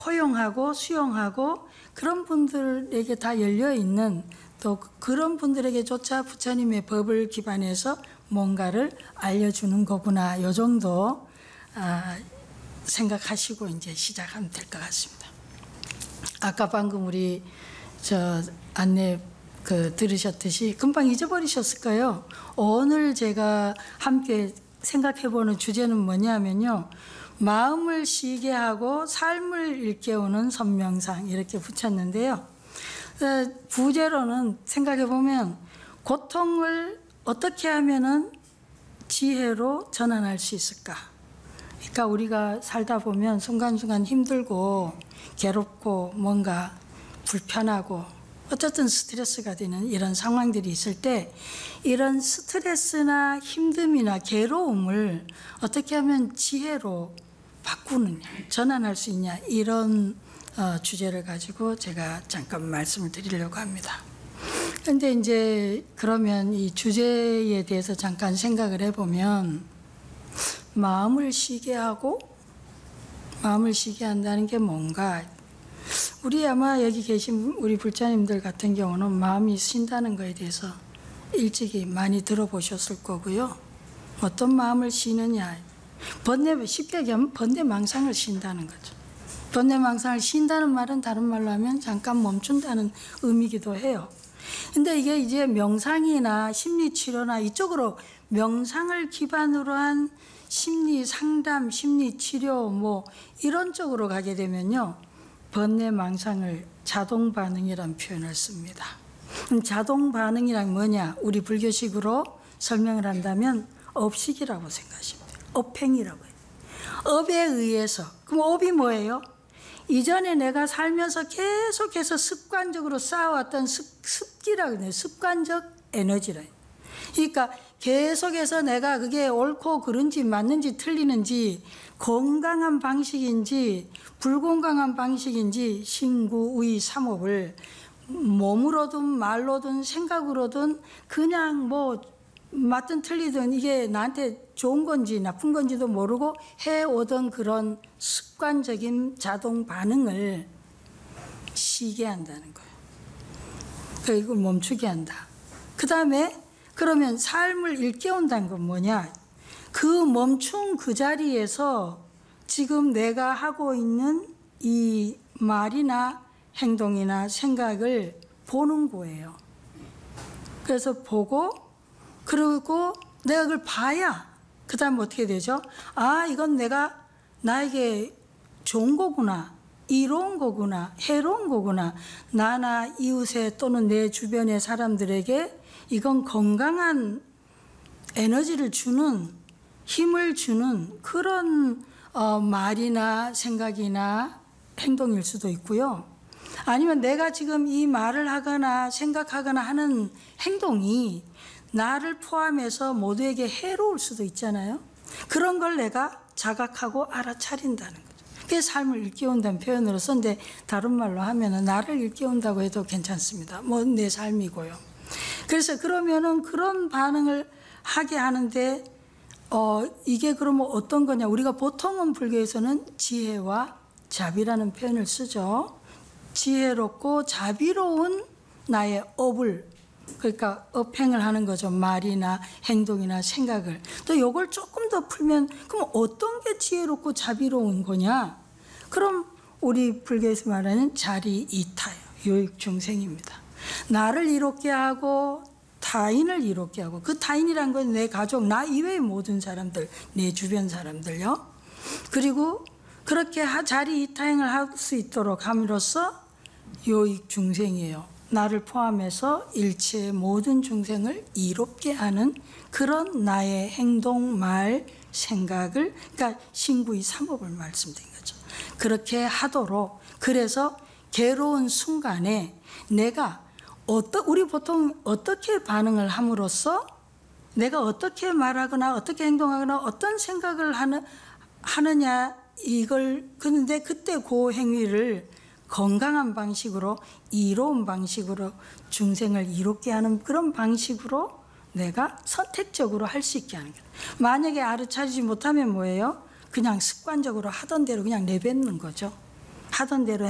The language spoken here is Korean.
포용하고 수용하고 그런 분들에게 다 열려있는, 또 그런 분들에게조차 부처님의 법을 기반해서 뭔가를 알려주는 거구나, 이 정도 생각하시고 이제 시작하면 될 것 같습니다. 아까 방금 우리 안내 들으셨듯이 금방 잊어버리셨을까요? 오늘 제가 함께 생각해보는 주제는 뭐냐면요, 마음을 쉬게 하고 삶을 일깨우는 선명상, 이렇게 붙였는데요. 부제로는 생각해보면 고통을 어떻게 하면은 지혜로 전환할 수 있을까? 그러니까 우리가 살다 보면 순간순간 힘들고 괴롭고 뭔가 불편하고 어쨌든 스트레스가 되는 이런 상황들이 있을 때, 이런 스트레스나 힘듦이나 괴로움을 어떻게 하면 지혜로 바꾸느냐, 전환할 수 있냐, 이런 주제를 가지고 제가 잠깐 말씀을 드리려고 합니다. 그런데 이제 그러면 이 주제에 대해서 잠깐 생각을 해보면, 마음을 쉬게 하고, 마음을 쉬게 한다는 게 뭔가, 우리 아마 여기 계신 우리 불자님들 같은 경우는 마음이 쉰다는 거에 대해서 일찍이 많이 들어보셨을 거고요. 어떤 마음을 쉬느냐, 쉽게 얘기하면 번뇌망상을 쉰다는 거죠. 번뇌망상을 쉰다는 말은 다른 말로 하면 잠깐 멈춘다는 의미이기도 해요. 근데 이게 이제 명상이나 심리치료나 이쪽으로 명상을 기반으로 한 심리 상담, 심리치료 뭐 이런 쪽으로 가게 되면요, 번뇌망상을 자동반응이라는 표현을 씁니다. 자동반응이란 뭐냐, 우리 불교식으로 설명을 한다면 업식이라고 생각하시면 돼요. 업행이라고 해요. 업에 의해서. 그럼 업이 뭐예요? 이전에 내가 살면서 계속해서 습관적으로 쌓아왔던 습기라고 해요. 습관적 에너지라 해요. 그러니까 계속해서 내가 그게 옳고 그른지 맞는지 틀리는지, 건강한 방식인지 불건강한 방식인지, 신구, 의, 삼업을 몸으로든 말로든 생각으로든 그냥 뭐 맞든 틀리든 이게 나한테 좋은 건지 나쁜 건지도 모르고 해오던 그런 습관적인 자동 반응을 쉬게 한다는 거예요. 그러니까 이걸 멈추게 한다. 그 다음에 그러면 삶을 일깨운다는 건 뭐냐? 그 멈춘 그 자리에서 지금 내가 하고 있는 이 말이나 행동이나 생각을 보는 거예요. 그래서 보고, 그리고 내가 그걸 봐야 그 다음 어떻게 되죠? 아, 이건 내가 나에게 좋은 거구나, 이로운 거구나, 해로운 거구나, 나나 이웃에 또는 내 주변의 사람들에게 이건 건강한 에너지를 주는, 힘을 주는 그런 말이나 생각이나 행동일 수도 있고요. 아니면 내가 지금 이 말을 하거나 생각하거나 하는 행동이 나를 포함해서 모두에게 해로울 수도 있잖아요. 그런 걸 내가 자각하고 알아차린다는 거죠. 그게 삶을 일깨운다는 표현으로 썼는데, 다른 말로 하면은 나를 일깨운다고 해도 괜찮습니다. 뭐 내 삶이고요. 그래서 그러면은 그런 반응을 하게 하는데, 이게 그러면 어떤 거냐? 우리가 보통은 불교에서는 지혜와 자비라는 표현을 쓰죠. 지혜롭고 자비로운 나의 업을, 그러니까 업행을 하는 거죠. 말이나 행동이나 생각을. 또 이걸 조금 더 풀면, 그럼 어떤 게 지혜롭고 자비로운 거냐? 그럼 우리 불교에서 말하는 자리이타요. 요익중생입니다. 나를 이롭게 하고 타인을 이롭게 하고, 그 타인이란 건 내 가족, 나 이외의 모든 사람들, 내 주변 사람들요. 그리고 그렇게 자리이타행을 할 수 있도록 함으로써 요익중생이에요. 나를 포함해서 일체의 모든 중생을 이롭게 하는 그런 나의 행동, 말, 생각을, 그러니까 신구의 삼업을 말씀드린 거죠. 그렇게 하도록, 그래서 괴로운 순간에 내가 우리 보통 어떻게 반응을 함으로써 내가 어떻게 말하거나 어떻게 행동하거나 어떤 생각을 하느냐, 이걸, 그런데 그때 그 행위를 건강한 방식으로, 이로운 방식으로, 중생을 이롭게 하는 그런 방식으로 내가 선택적으로 할 수 있게 하는 거예요. 만약에 알아차리지 못하면 뭐예요? 그냥 습관적으로 하던 대로 그냥 내뱉는 거죠. 하던 대로